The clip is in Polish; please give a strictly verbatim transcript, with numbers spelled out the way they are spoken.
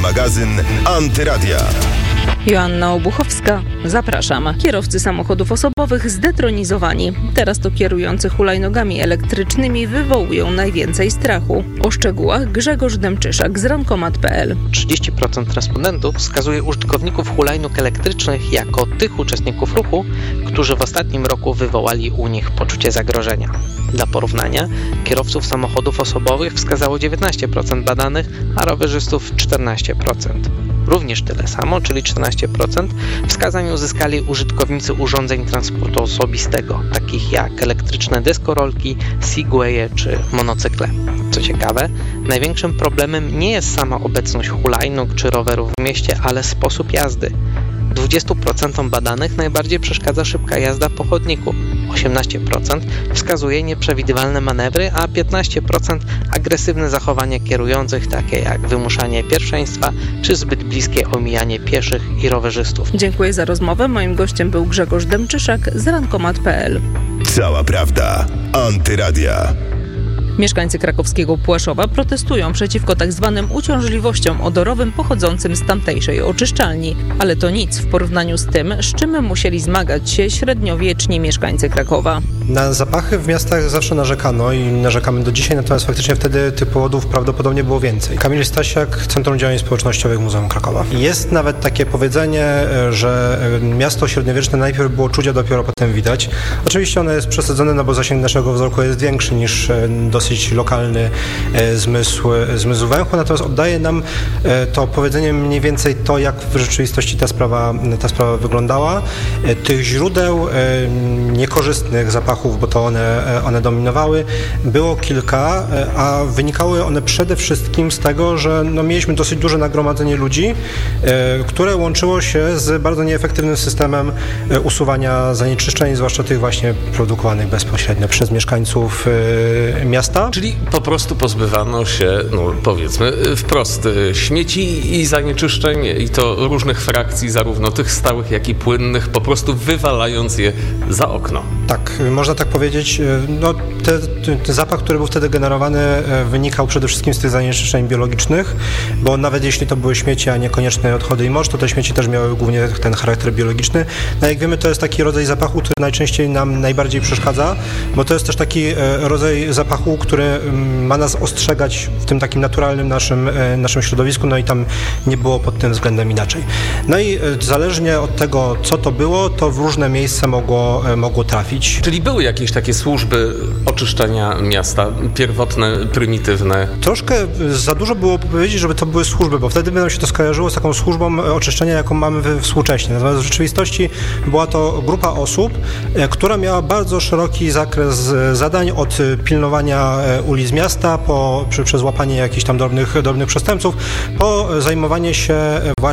magazyn Antyradia. Joanna Obuchowska, zapraszam. Kierowcy samochodów osobowych zdetronizowani. Teraz to kierujący hulajnogami elektrycznymi wywołują najwięcej strachu. O szczegółach Grzegorz Demczyszak z rankomat kropka p l. trzydzieści procent respondentów wskazuje użytkowników hulajnóg elektrycznych jako tych uczestników ruchu, którzy w ostatnim roku wywołali u nich poczucie zagrożenia. Dla porównania, kierowców samochodów osobowych wskazało dziewiętnaście procent badanych, a rowerzystów czternaście procent. Również tyle samo, czyli czternaście procent, wskazań uzyskali użytkownicy urządzeń transportu osobistego, takich jak elektryczne deskorolki, segwaye czy monocykle. Co ciekawe, największym problemem nie jest sama obecność hulajnóg czy rowerów w mieście, ale sposób jazdy. dwudziestu procentom badanych najbardziej przeszkadza szybka jazda po chodniku. osiemnaście procent wskazuje nieprzewidywalne manewry, a piętnaście procent agresywne zachowanie kierujących, takie jak wymuszanie pierwszeństwa czy zbyt bliskie omijanie pieszych i rowerzystów. Dziękuję za rozmowę. Moim gościem był Grzegorz Demczyszak z rankomat kropka p l. Cała prawda. Antyradia. Mieszkańcy krakowskiego Płaszowa protestują przeciwko tzw. uciążliwościom odorowym pochodzącym z tamtejszej oczyszczalni. Ale to nic w porównaniu z tym, z czym musieli zmagać się średniowieczni mieszkańcy Krakowa. Na zapachy w miastach zawsze narzekano i narzekamy do dzisiaj, natomiast faktycznie wtedy tych powodów prawdopodobnie było więcej. Kamil Stasiak, Centrum Działań Społecznościowych Muzeum Krakowa. Jest nawet takie powiedzenie, że miasto średniowieczne najpierw było czuć, a dopiero potem widać. Oczywiście ono jest przesadzone, no bo zasięg naszego wzroku jest większy niż dosyć lokalny zmysł, zmysł węchu, natomiast oddaje nam to powiedzenie mniej więcej to, jak w rzeczywistości ta sprawa, ta sprawa wyglądała. Tych źródeł niekorzystnych zapachów, bo to one, one dominowały, było kilka, a wynikały one przede wszystkim z tego, że no, mieliśmy dosyć duże nagromadzenie ludzi, które łączyło się z bardzo nieefektywnym systemem usuwania zanieczyszczeń, zwłaszcza tych właśnie produkowanych bezpośrednio przez mieszkańców miasta. Czyli po prostu pozbywano się, no powiedzmy wprost, śmieci i zanieczyszczeń i to różnych frakcji, zarówno tych stałych, jak i płynnych, po prostu wywalając je za okno. Tak, można tak powiedzieć. No, te, ten zapach, który był wtedy generowany, wynikał przede wszystkim z tych zanieczyszczeń biologicznych, bo nawet jeśli to były śmieci, a niekoniecznie odchody i morz, to te śmieci też miały głównie ten charakter biologiczny. No jak wiemy, to jest taki rodzaj zapachu, który najczęściej nam najbardziej przeszkadza, bo to jest też taki rodzaj zapachu, który ma nas ostrzegać w tym takim naturalnym naszym, naszym środowisku, no i tam nie było pod tym względem inaczej. No i zależnie od tego, co to było, to w różne miejsca mogło, mogło trafić. Czyli były jakieś takie służby oczyszczania miasta, pierwotne, prymitywne? Troszkę za dużo było powiedzieć, żeby to były służby, bo wtedy by nam się to skojarzyło z taką służbą oczyszczenia, jaką mamy współcześnie. Natomiast w rzeczywistości była to grupa osób, która miała bardzo szeroki zakres zadań, od pilnowania ulic miasta, po, przy, przez łapanie jakichś tam drobnych, drobnych przestępców, po zajmowanie się właśnie